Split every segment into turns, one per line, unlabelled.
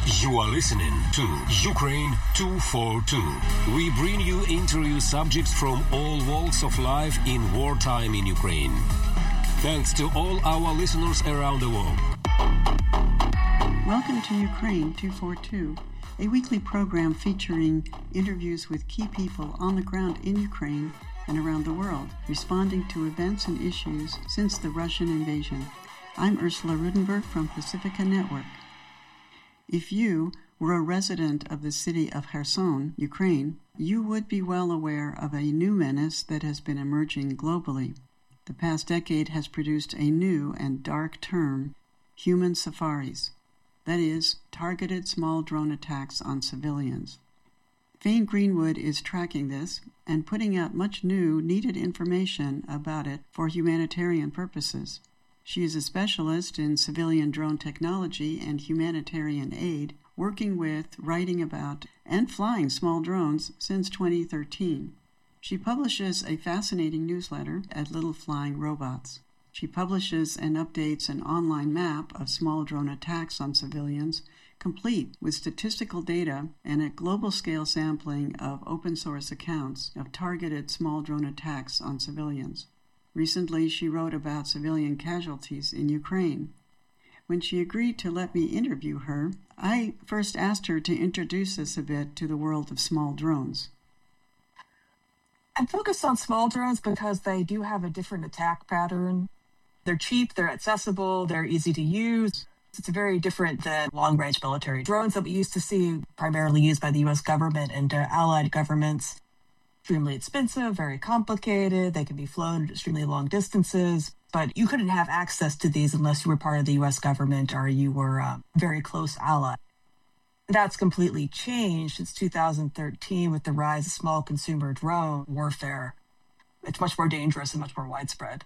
You are listening to Ukraine 242. We bring you interview subjects from all walks of life in wartime in Ukraine. Thanks to all our listeners around the world.
Welcome to Ukraine 242, a weekly program featuring interviews with key people on the ground in Ukraine and around the world, responding to events and issues since the Russian invasion. I'm Ursula Rudenberg from Pacifica Network. If you were a resident of the city of Kherson, Ukraine, you would be well aware of a new menace that has been emerging globally. The past decade has produced a new and dark term, human safaris. That is, targeted small drone attacks on civilians. Fane Greenwood is tracking this and putting out much new, needed information about it for humanitarian purposes. She is a specialist in civilian drone technology and humanitarian aid, working with, writing about, and flying small drones since 2013. She publishes a fascinating newsletter at Little Flying Robots. She publishes and updates an online map of small drone attacks on civilians, complete with statistical data and a global-scale sampling of open-source accounts of targeted small drone attacks on civilians. Recently, she wrote about civilian casualties in Ukraine. When she agreed to let me interview her, I first asked her to introduce us a bit to the world of small drones.
I'm focused on small drones because they do have a different attack pattern. They're cheap, they're accessible, they're easy to use. It's very different than long-range military drones that we used to see primarily used by the U.S. government and allied governments. Extremely expensive, very complicated. They can be flown at extremely long distances, but you couldn't have access to these unless you were part of the U.S. government or you were a very close ally. That's completely changed since 2013 with the rise of small consumer drone warfare. It's much more dangerous and much more widespread.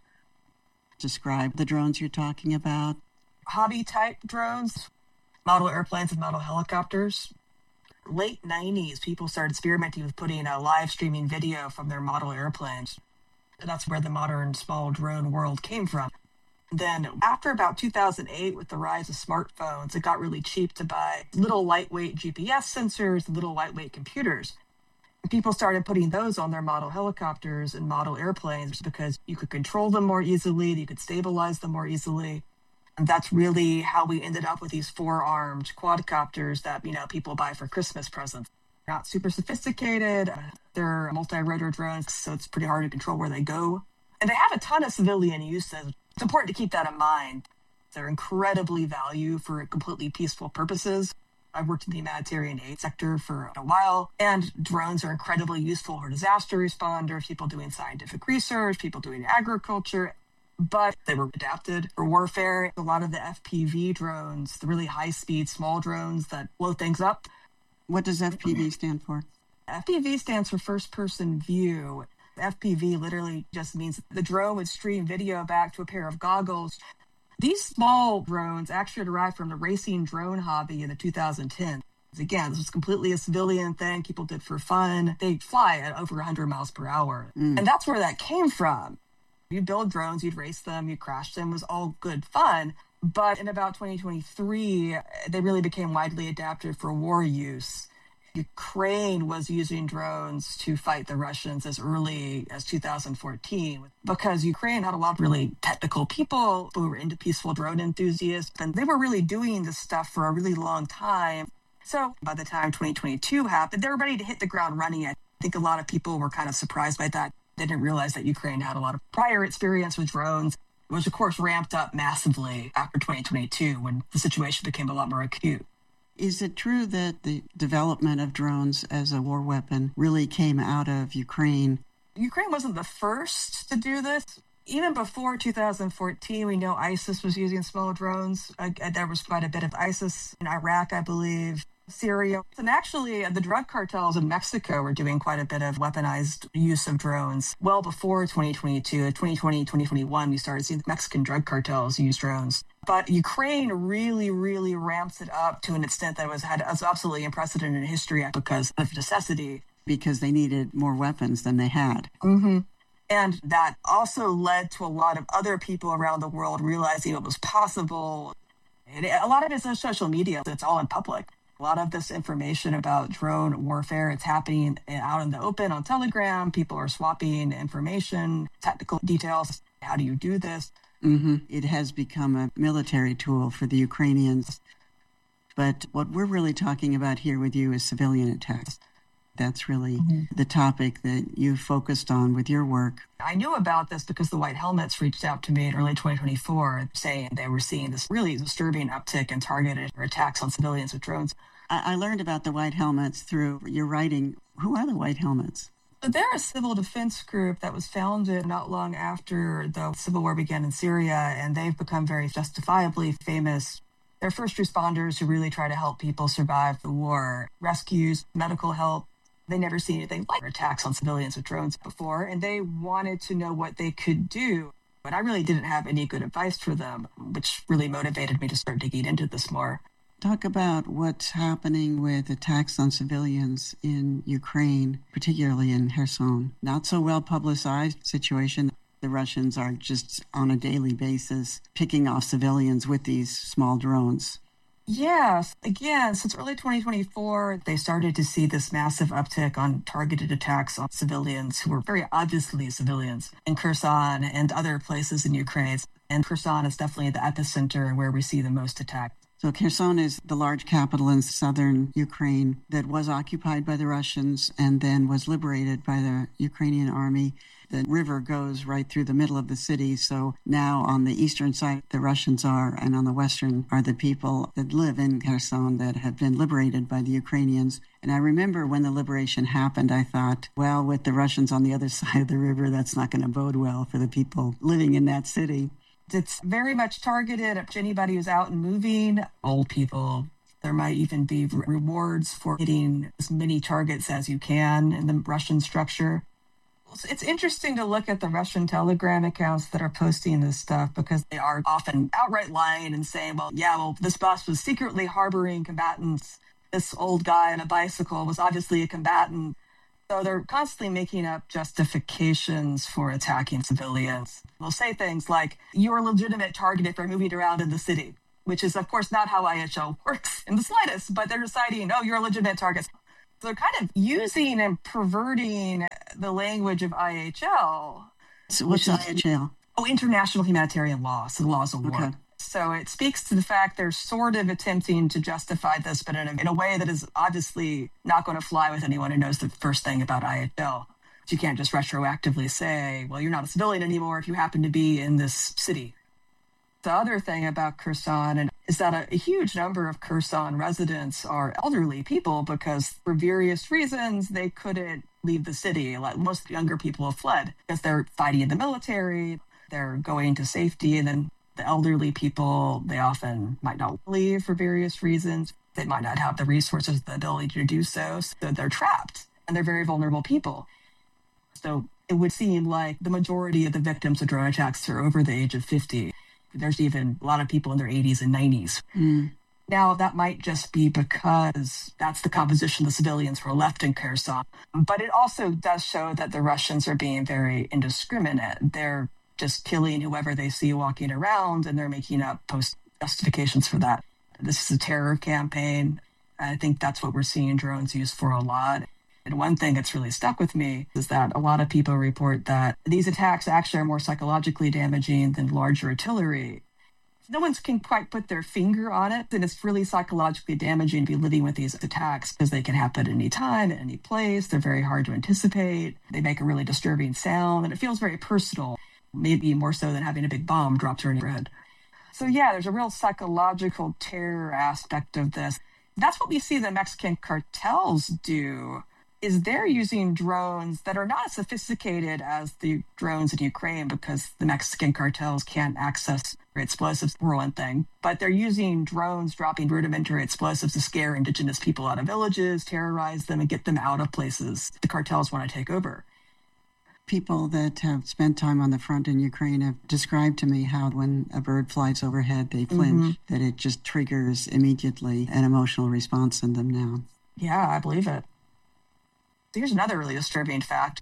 Describe the drones you're talking about.
Hobby-type drones, model airplanes and model helicopters. Late 90s, people started experimenting with putting a live streaming video from their model airplanes. And that's where the modern small drone world came from. Then after about 2008, with the rise of smartphones, it got really cheap to buy little lightweight GPS sensors, little lightweight computers. And people started putting those on their model helicopters and model airplanes because you could control them more easily, you could stabilize them more easily. And that's really how we ended up with these four-armed quadcopters that, people buy for Christmas presents. Not super sophisticated. They're multi-rotor drones, so it's pretty hard to control where they go. And they have a ton of civilian uses. It's important to keep that in mind. They're incredibly valued for completely peaceful purposes. I've worked in the humanitarian aid sector for a while, and drones are incredibly useful for disaster responders, people doing scientific research, people doing agriculture. But they were adapted for warfare. A lot of the FPV drones, the really high-speed small drones that blow things up.
What does FPV stand for?
FPV stands for first-person view. FPV literally just means the drone would stream video back to a pair of goggles. These small drones actually derived from the racing drone hobby in the 2010s. Again, this was completely a civilian thing people did for fun. They fly at over 100 miles per hour. And that's where that came from. You'd build drones, you'd race them, you'd crash them. It was all good fun. But in about 2023, they really became widely adapted for war use. Ukraine was using drones to fight the Russians as early as 2014 because Ukraine had a lot of really technical people who were into peaceful drone enthusiasts, and they were really doing this stuff for a really long time. So by the time 2022 happened, they were ready to hit the ground running. I think a lot of people were kind of surprised by that. They didn't realize that Ukraine had a lot of prior experience with drones, which of course ramped up massively after 2022 when the situation became a lot more acute.
Is it true that the development of drones as a war weapon really came out of Ukraine?
Ukraine wasn't the first to do this. Even before 2014, we know ISIS was using small drones. There was quite a bit of ISIS in Iraq, I believe. Syria. And actually, the drug cartels in Mexico were doing quite a bit of weaponized use of drones well before 2022. 2020, 2021, we started seeing the Mexican drug cartels use drones. But Ukraine really, really ramps it up to an extent that was absolutely unprecedented in history because of necessity.
Because they needed more weapons than they had.
Mm-hmm. And that also led to a lot of other people around the world realizing it was possible. And a lot of it's on social media. It's all in public. A lot of this information about drone warfare, it's happening out in the open on Telegram. People are swapping information, technical details. How do you do this?
It has become a military tool for the Ukrainians. But what we're really talking about here with you is civilian attacks. That's really the topic that you focused on with your work.
I knew about this because the White Helmets reached out to me in early 2024 saying they were seeing this really disturbing uptick in targeted attacks on civilians with drones.
I learned about the White Helmets through your writing. Who are the White Helmets?
So they're a civil defense group that was founded not long after the civil war began in Syria, and they've become very justifiably famous. They're first responders who really try to help people survive the war, rescues, medical help. They never seen anything like attacks on civilians with drones before, and they wanted to know what they could do. But I really didn't have any good advice for them, which really motivated me to start digging into this more.
Talk about what's happening with attacks on civilians in Ukraine, particularly in Kherson. Not so well publicized situation. The Russians are just on a daily basis picking off civilians with these small drones.
Yes. Again, since early 2024, they started to see this massive uptick on targeted attacks on civilians who were very obviously civilians in Kherson and other places in Ukraine. And Kherson is definitely the epicenter where we see the most attacks.
So Kherson is the large capital in southern Ukraine that was occupied by the Russians and then was liberated by the Ukrainian army. The river goes right through the middle of the city. So now on the eastern side, the Russians are, and on the western are the people that live in Kherson that have been liberated by the Ukrainians. And I remember when the liberation happened, I thought, well, with the Russians on the other side of the river, that's not going to bode well for the people living in that city.
It's very much targeted at anybody who's out and moving, old people. There might even be rewards for hitting as many targets as you can in the Russian structure. It's interesting to look at the Russian Telegram accounts that are posting this stuff because they are often outright lying and saying, well, this bus was secretly harboring combatants. This old guy on a bicycle was obviously a combatant. So they're constantly making up justifications for attacking civilians. They'll say things like, you're a legitimate target if you're moving around in the city, which is, of course, not how IHL works in the slightest, but they're deciding, you're a legitimate target. So they're kind of using and perverting the language of IHL.
So what's IHL?
International humanitarian law, so the laws of war.
Okay.
So it speaks to the fact they're sort of attempting to justify this, but in a way that is obviously not going to fly with anyone who knows the first thing about IHL. You can't just retroactively say, well, you're not a civilian anymore if you happen to be in this city. The other thing about Kherson is that a huge number of Kherson residents are elderly people because for various reasons they couldn't leave the city. Like most younger people have fled because they're fighting in the military, they're going to safety, and then the elderly people, they often might not leave for various reasons. They might not have the resources, the ability to do so. So they're trapped and they're very vulnerable people. So it would seem like the majority of the victims of drone attacks are over the age of 50. There's even a lot of people in their 80s and 90s. Now, that might just be because that's the composition of the civilians who are left in Kherson. But it also does show that the Russians are being very indiscriminate. They're just killing whoever they see walking around, and they're making up post justifications for that. This is a terror campaign. I think that's what we're seeing drones used for a lot. And one thing that's really stuck with me is that a lot of people report that these attacks actually are more psychologically damaging than large artillery. No one can quite put their finger on it, and it's really psychologically damaging to be living with these attacks because they can happen at any time, at any place. They're very hard to anticipate. They make a really disturbing sound, and it feels very personal, maybe more so than having a big bomb dropped on your head. So yeah, there's a real psychological terror aspect of this. That's what we see the Mexican cartels do, is they're using drones that are not as sophisticated as the drones in Ukraine because the Mexican cartels can't access explosives for one thing, but they're using drones dropping rudimentary explosives to scare indigenous people out of villages, terrorize them, and get them out of places the cartels want to take over.
People that have spent time on the front in Ukraine have described to me how when a bird flies overhead, they flinch, that it just triggers immediately an emotional response in them now.
Yeah, I believe it. Here's another really disturbing fact.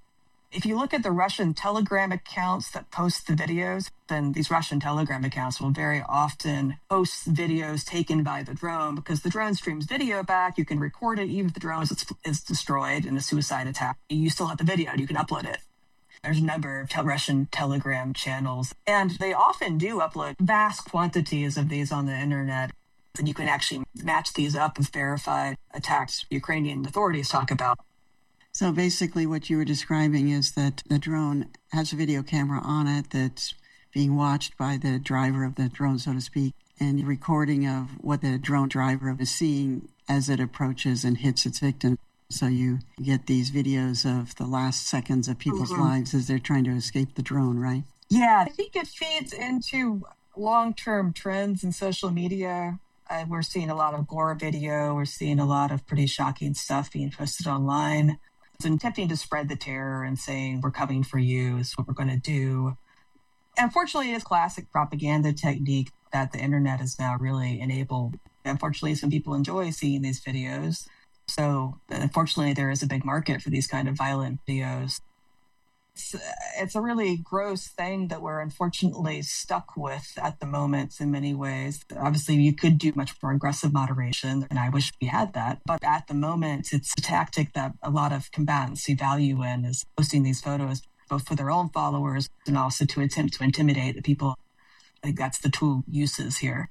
If you look at the Russian Telegram accounts that post the videos, then these Russian Telegram accounts will very often post videos taken by the drone because the drone streams video back. You can record it even if the drone is destroyed in a suicide attack. You still have the video. You can upload it. There's a number of Russian Telegram channels, and they often do upload vast quantities of these on the internet. And you can actually match these up with verified attacks Ukrainian authorities talk about.
So basically what you were describing is that the drone has a video camera on it that's being watched by the driver of the drone, so to speak, and recording of what the drone driver is seeing as it approaches and hits its victim. So you get these videos of the last seconds of people's lives as they're trying to escape the drone, right?
Yeah, I think it feeds into long-term trends in social media. We're seeing a lot of gore video. We're seeing a lot of pretty shocking stuff being posted online. It's attempting to spread the terror and saying, we're coming for you, is what we're going to do. Unfortunately, it's classic propaganda technique that the internet has now really enabled. Unfortunately, some people enjoy seeing these videos. So unfortunately, there is a big market for these kind of violent videos. It's a really gross thing that we're unfortunately stuck with at the moment in many ways. Obviously, you could do much more aggressive moderation, and I wish we had that. But at the moment, it's a tactic that a lot of combatants see value in, is posting these photos, both for their own followers and also to attempt to intimidate the people. I think that's the tool uses here.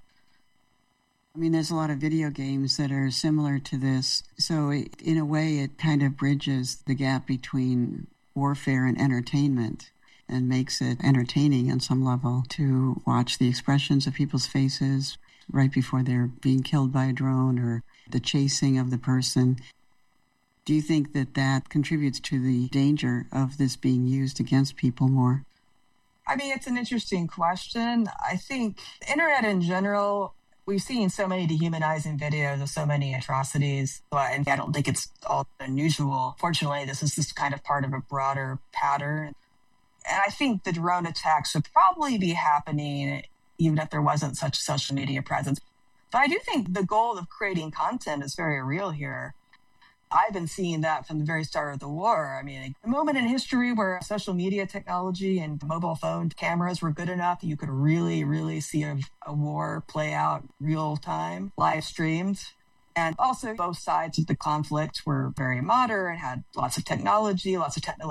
I mean, there's a lot of video games that are similar to this. So in a way, it kind of bridges the gap between warfare and entertainment and makes it entertaining on some level to watch the expressions of people's faces right before they're being killed by a drone or the chasing of the person. Do you think that that contributes to the danger of this being used against people more?
I mean, it's an interesting question. I think the internet in general, we've seen so many dehumanizing videos of so many atrocities, and I don't think it's all unusual. Fortunately, this is just kind of part of a broader pattern. And I think the drone attacks would probably be happening even if there wasn't such social media presence. But I do think the goal of creating content is very real here. I've been seeing that from the very start of the war. I mean, a moment in history where social media technology and mobile phone cameras were good enough that you could really, really see a war play out real time, live streamed. And also both sides of the conflict were very modern, had lots of technology, lots of technological